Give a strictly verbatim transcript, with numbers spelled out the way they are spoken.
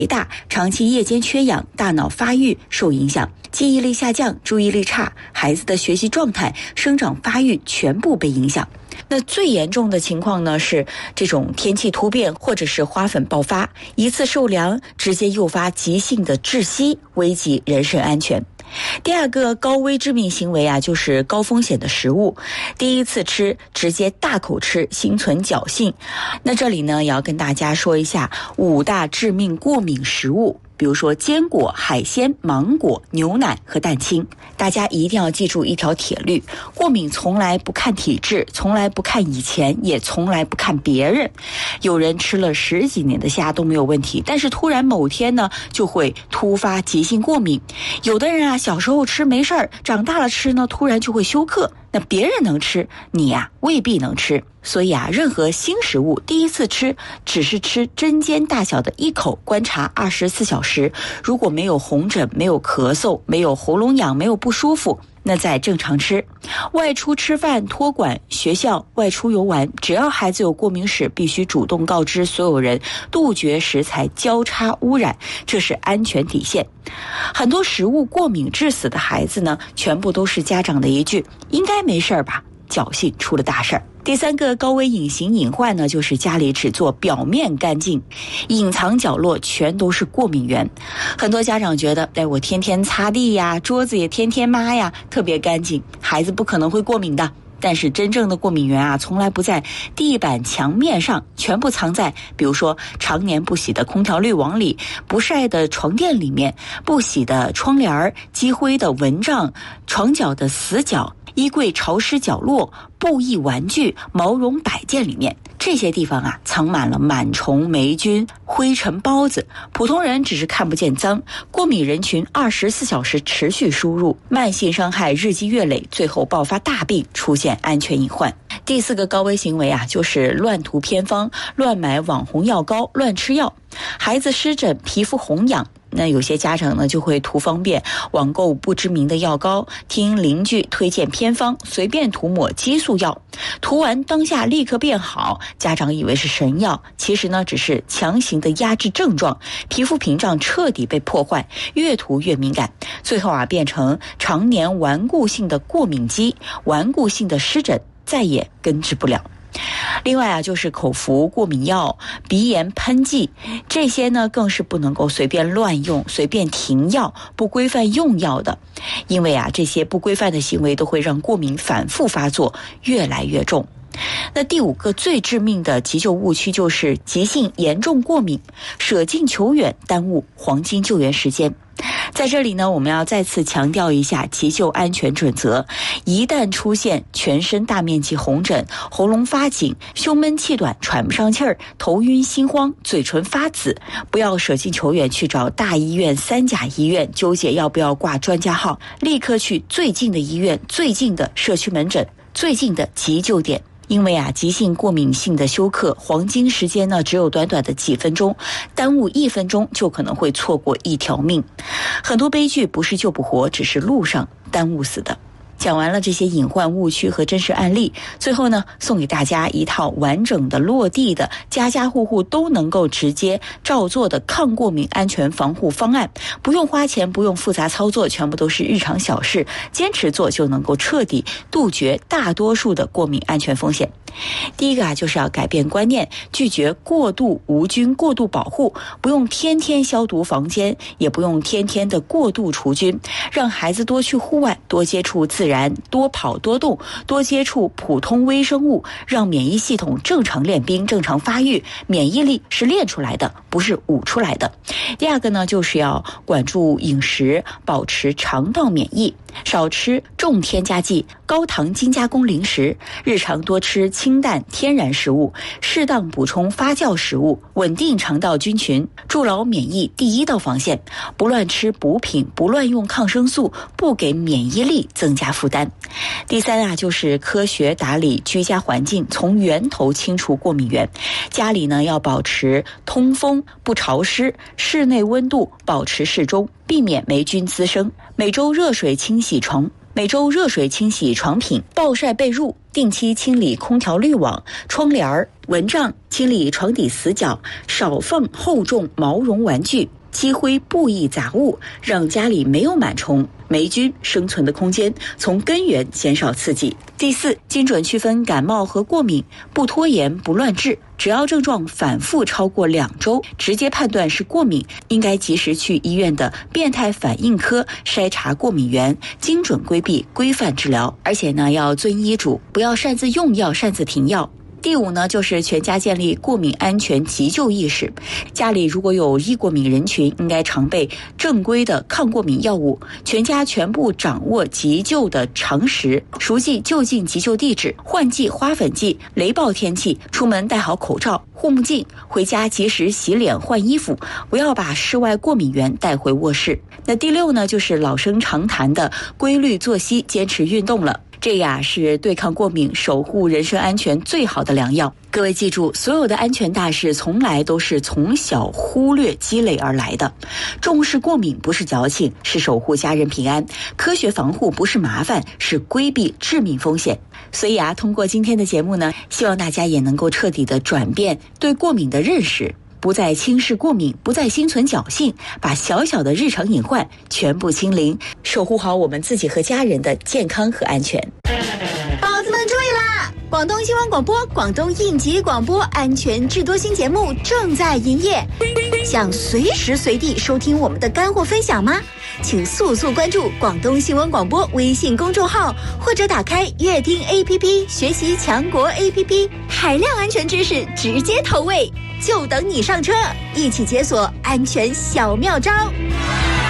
大，长期夜间缺氧，大脑发育受影响，记忆力下降，注意力差，孩子的学习状态、生长发育全部被影响。那最严重的情况呢，是这种天气突变或者是花粉爆发，一次受凉直接诱发急性的窒息，危及人身安全。第二个高危致命行为啊，就是高风险的食物。第一次吃直接大口吃，心存侥幸。那这里呢，也要跟大家说一下五大致命过敏食物。比如说坚果、海鲜、芒果、牛奶和蛋清。大家一定要记住一条铁律：过敏从来不看体质，从来不看以前，也从来不看别人。有人吃了十几年的虾都没有问题，但是突然某天呢，就会突发急性过敏。有的人啊，小时候吃没事儿，长大了吃呢，突然就会休克。那别人能吃，你呀、啊、未必能吃。所以啊，任何新食物第一次吃，只是吃针尖大小的一口，观察二十四小时。如果没有红疹、没有咳嗽、没有喉咙痒、没有不舒服，那再正常吃。外出吃饭、托管、学校、外出游玩，只要孩子有过敏史，必须主动告知所有人，杜绝食材交叉污染，这是安全底线。很多食物过敏致死的孩子呢，全部都是家长的一句应该没事吧，侥幸出了大事儿。第三个高危隐形隐患呢，就是家里只做表面干净，隐藏角落全都是过敏源。很多家长觉得，哎，我天天擦地呀，桌子也天天抹呀，特别干净，孩子不可能会过敏的。但是真正的过敏源啊，从来不在地板墙面上，全部藏在比如说常年不洗的空调滤网里，不晒的床垫里面，不洗的窗帘，积灰的蚊帐，床角的死角，衣柜潮湿角落，布艺玩具，毛绒摆件里面。这些地方啊，藏满了螨虫、霉菌、灰尘孢子，普通人只是看不见脏，过敏人群二十四小时持续输入，慢性伤害日积月累，最后爆发大病，出现安全隐患。第四个高危行为啊，就是乱涂偏方，乱买网红药膏，乱吃药。孩子湿疹、皮肤红痒，那有些家长呢就会图方便，网购不知名的药膏，听邻居推荐偏方，随便涂抹激素药，涂完当下立刻变好，家长以为是神药，其实呢只是强行的压制症状，皮肤屏障彻底被破坏，越涂越敏感，最后啊变成常年顽固性的过敏肌，顽固性的湿疹再也根治不了。另外啊，就是口服过敏药、鼻炎喷剂，这些呢更是不能够随便乱用、随便停药、不规范用药的，因为啊这些不规范的行为都会让过敏反复发作，越来越重。那第五个最致命的急救误区就是急性严重过敏，舍近求远，耽误黄金救援时间。在这里呢，我们要再次强调一下急救安全准则：一旦出现全身大面积红疹、喉咙发紧、胸闷气短、喘不上气儿、头晕心慌、嘴唇发紫，不要舍近求远去找大医院、三甲医院纠结要不要挂专家号，立刻去最近的医院、最近的社区门诊、最近的急救点。因为啊，急性过敏性的休克，黄金时间呢只有短短的几分钟，耽误一分钟就可能会错过一条命。很多悲剧不是救不活，只是路上耽误死的。讲完了这些隐患误区和真实案例，最后呢，送给大家一套完整的落地的家家户户都能够直接照做的抗过敏安全防护方案，不用花钱，不用复杂操作，全部都是日常小事，坚持做就能够彻底杜绝大多数的过敏安全风险。第一个啊，就是要改变观念，拒绝过度无菌、过度保护，不用天天消毒房间，也不用天天的过度除菌，让孩子多去户外，多接触自然，多跑多动，多接触普通微生物，让免疫系统正常练兵、正常发育。免疫力是练出来的，不是捂出来的。第二个呢，就是要管住饮食，保持肠道免疫，少吃重添加剂、高糖精加工零食，日常多吃清淡天然食物，适当补充发酵食物，稳定肠道菌群，筑牢免疫第一道防线。不乱吃补品，不乱用抗生素，不给免疫力增加负担。第三啊，就是科学打理居家环境，从源头清除过敏源。家里呢要保持通风不潮湿，室内温度保持适中，避免霉菌滋生。每周热水清洗床每周热水清洗床品，暴晒被褥，定期清理空调滤网、窗帘、 蚊帐，清理床底死角，少放厚重毛绒玩具，积灰布艺杂物，让家里没有螨虫、霉菌生存的空间，从根源减少刺激。第四，精准区分感冒和过敏，不拖延不乱治，只要症状反复超过两周，直接判断是过敏，应该及时去医院的变态反应科筛查过敏源，精准规避规范治疗，而且呢要遵医嘱，不要擅自用药擅自停药。第五呢，就是全家建立过敏安全急救意识。家里如果有易过敏人群，应该常备正规的抗过敏药物，全家全部掌握急救的常识，熟记就近急救地址，换季花粉季、雷暴天气，出门戴好口罩、护目镜，回家及时洗脸换衣服，不要把室外过敏源带回卧室。那第六呢，就是老生常谈的规律作息，坚持运动了。这呀是对抗过敏、守护人身安全最好的良药。各位记住，所有的安全大事从来都是从小忽略积累而来的。重视过敏不是矫情，是守护家人平安；科学防护不是麻烦，是规避致命风险。所以啊，通过今天的节目呢，希望大家也能够彻底的转变对过敏的认识，不再轻视过敏，不再心存侥幸，把小小的日常隐患全部清零，守护好我们自己和家人的健康和安全。 宝子们注意啦！广东新闻广播、广东应急广播安全智多星节目正在营业，想随时随地收听我们的干货分享吗？请速速关注广东新闻广播微信公众号，或者打开乐听 A P P 学习强国 A P P， 海量安全知识直接投喂，就等你上车，一起解锁安全小妙招。